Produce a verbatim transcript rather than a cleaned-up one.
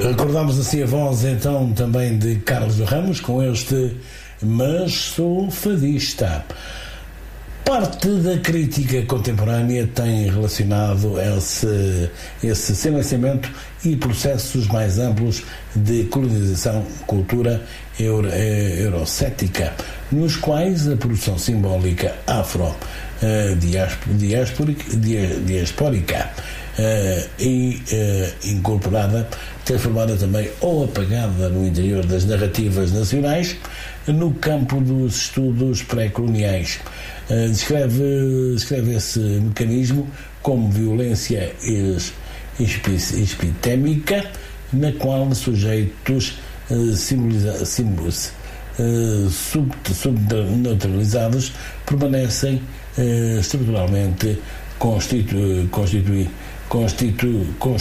Recordamos assim a voz então também de Carlos do Ramos com este Mas Sou Fadista. Parte da crítica contemporânea tem relacionado esse, esse silenciamento e processos mais amplos de colonização, cultura euro, eurocética, nos quais a produção simbólica afro Uh, diasporica, diaspórica uh, e uh, incorporada, transformada também ou apagada no interior das narrativas nacionais, no campo dos estudos pré-coloniais. Uh, descreve, descreve esse mecanismo como violência epistémica, na qual sujeitos uh, simboliza, simboliza, uh, sub, subneutralizados permanecem Uh, estruturalmente constitu, constitui, constitu,